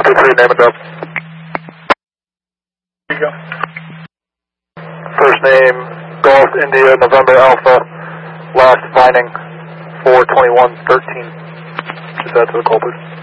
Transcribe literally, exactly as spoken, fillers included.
two three, name and up. Here you go. First name, Golf India, November Alpha, last Vining, four twenty-one thirteen. Just add to the call, please.